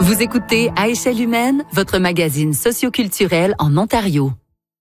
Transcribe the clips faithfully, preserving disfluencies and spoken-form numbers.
Vous écoutez À échelle humaine, votre magazine socioculturel en Ontario.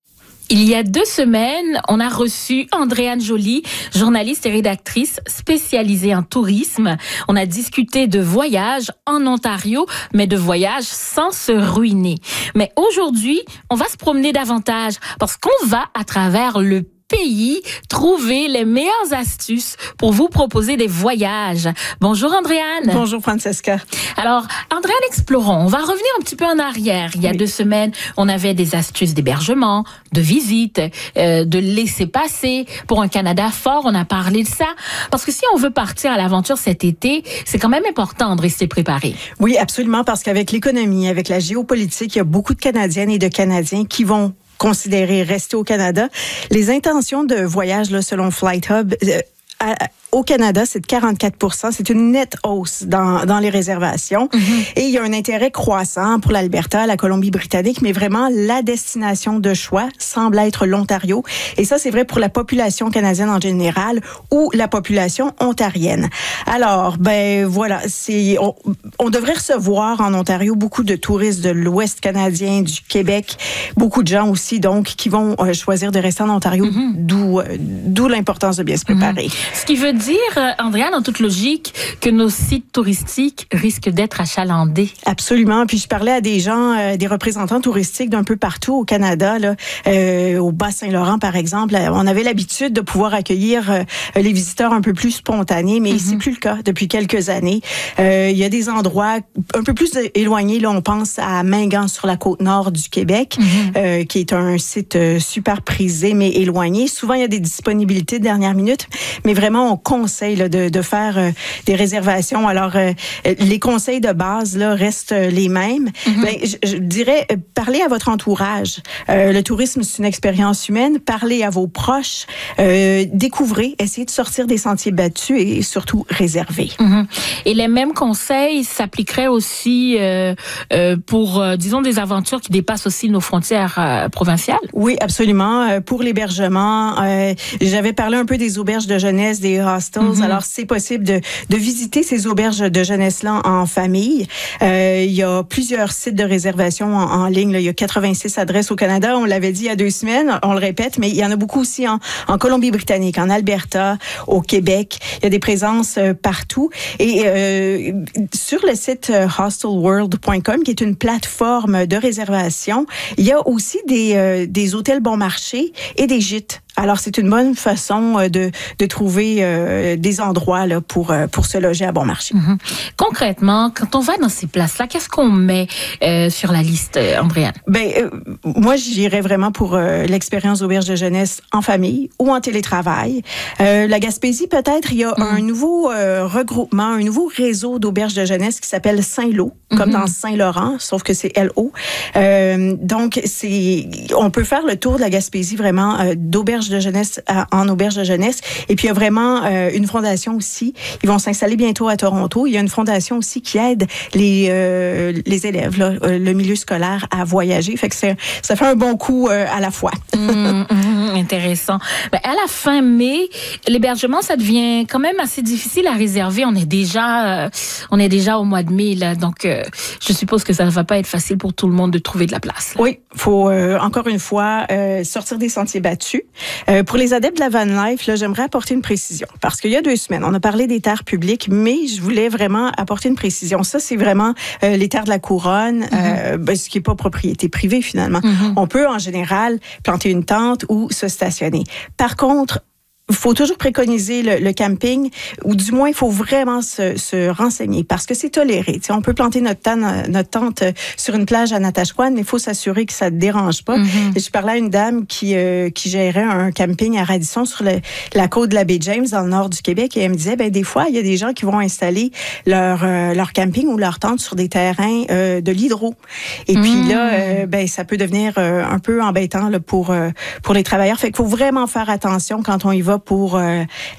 Il y a deux semaines, on a reçu Andréane Joly, journaliste et rédactrice spécialisée en tourisme. On a discuté de voyages en Ontario, mais de voyages sans se ruiner. Mais aujourd'hui, on va se promener davantage parce qu'on va à travers le pays trouver les meilleures astuces pour vous proposer des voyages. Bonjour Andréane. Bonjour Francesca. Alors, Andréane, explorons. On va revenir un petit peu en arrière. Il y a oui. deux semaines, on avait des astuces d'hébergement, de visite, euh, de laisser passer. Pour un Canada fort, on a parlé de ça. Parce que si on veut partir à l'aventure cet été, c'est quand même important de rester préparé. Oui, absolument, parce qu'avec l'économie, avec la géopolitique, il y a beaucoup de Canadiennes et de Canadiens qui vont considérer rester au Canada. Les intentions de voyage, là, selon Flight Hub, euh, à, au Canada, c'est de quarante-quatre pour cent. C'est une nette hausse dans, dans les réservations. Mm-hmm. Et il y a un intérêt croissant pour l'Alberta, la Colombie-Britannique, mais vraiment, la destination de choix semble être l'Ontario. Et ça, c'est vrai pour la population canadienne en général ou la population ontarienne. Alors, ben voilà, c'est on, on devrait recevoir en Ontario beaucoup de touristes de l'Ouest canadien, du Québec, beaucoup de gens aussi, donc, qui vont euh, choisir de rester en Ontario, mm-hmm. d'où, euh, d'où l'importance de bien se préparer. Mm-hmm. Ce qui veut dire, Andréane, en toute logique, que nos sites touristiques risquent d'être achalandés. Absolument. Puis je parlais à des gens, euh, des représentants touristiques d'un peu partout au Canada, là, euh, au Bas-Saint-Laurent, par exemple. On avait l'habitude de pouvoir accueillir euh, les visiteurs un peu plus spontanés, mais mm-hmm. c'est plus le cas depuis quelques années. Euh, il y a des endroits un peu plus éloignés. Là, on pense à Mingan sur la côte nord du Québec, mm-hmm. euh, qui est un site euh, super prisé, mais éloigné. Souvent, il y a des disponibilités de dernière minute, mais vraiment, on conseille là, de, de faire euh, des réservations. Alors, euh, les conseils de base là, restent les mêmes. Mm-hmm. Ben, je, je dirais, euh, parlez à votre entourage. Euh, le tourisme, c'est une expérience humaine. Parlez à vos proches. Euh, découvrez, essayez de sortir des sentiers battus et surtout réservez. Mm-hmm. Et les mêmes conseils s'appliqueraient aussi euh, euh, pour, euh, disons, des aventures qui dépassent aussi nos frontières euh, provinciales? Oui, absolument. Euh, pour l'hébergement, euh, j'avais parlé un peu des auberges de jeunesse, des hostels. Mm-hmm. Alors, c'est possible de, de visiter ces auberges de jeunesse-là en famille. Euh, il y a plusieurs sites de réservation en, en ligne. Là. Il y a quatre-vingt-six adresses au Canada. On l'avait dit il y a deux semaines. On le répète, mais il y en a beaucoup aussi en, en Colombie-Britannique, en Alberta, au Québec. Il y a des présences euh, partout. Et euh, sur le site euh, hostel world point com, qui est une plateforme de réservation, il y a aussi des, euh, des hôtels bon marché et des gîtes. Alors, c'est une bonne façon de, de trouver euh, des endroits là, pour, pour se loger à bon marché. Mm-hmm. Concrètement, quand on va dans ces places-là, qu'est-ce qu'on met euh, sur la liste, Andréane? Ben, euh, moi, j'irais vraiment pour euh, l'expérience d'auberge de jeunesse en famille ou en télétravail. Euh, la Gaspésie, peut-être, il y a mm-hmm. un nouveau euh, regroupement, un nouveau réseau d'auberges de jeunesse qui s'appelle Saint-Lô, mm-hmm. comme dans Saint-Laurent, sauf que c'est L O. Euh, donc, c'est, on peut faire le tour de la Gaspésie vraiment euh, d'auberges de jeunesse en auberge de jeunesse. Et puis, il y a vraiment euh, une fondation aussi. Ils vont s'installer bientôt à Toronto. Il y a une fondation aussi qui aide les, euh, les élèves, là, le milieu scolaire à voyager. Fait que c'est, ça fait un bon coup euh, à la fois. mmh, mmh, intéressant. Ben, à la fin mai, l'hébergement, ça devient quand même assez difficile à réserver. On est déjà, euh, on est déjà au mois de mai, là. Donc, euh, je suppose que ça ne va pas être facile pour tout le monde de trouver de la place. Là. Oui, il faut, euh, encore une fois, euh, sortir des sentiers battus. Euh, pour les adeptes de la van life, là, j'aimerais apporter une précision. Parce qu'il y a deux semaines, on a parlé des terres publiques, mais je voulais vraiment apporter une précision. Ça, c'est vraiment euh, les terres de la couronne, mm-hmm. euh, ben, ce qui n'est pas propriété privée, finalement. Mm-hmm. On peut, en général, planter une tente ou se stationner. Par contre, il faut toujours préconiser le, le camping, ou du moins, il faut vraiment se, se renseigner, parce que c'est toléré. Tu sais, on peut planter notre, tente, notre tente sur une plage à Natashquan, mais il faut s'assurer que ça ne dérange pas. Mm-hmm. Et je parlais à une dame qui, euh, qui gérait un camping à Radisson sur le, la côte de la baie James, dans le nord du Québec, et elle me disait, ben des fois, il y a des gens qui vont installer leur, euh, leur camping ou leur tente sur des terrains euh, de l'hydro. Et mm-hmm. puis là, euh, ben ça peut devenir euh, un peu embêtant là, pour, euh, pour les travailleurs. Fait qu'il faut vraiment faire attention quand on y va pour euh,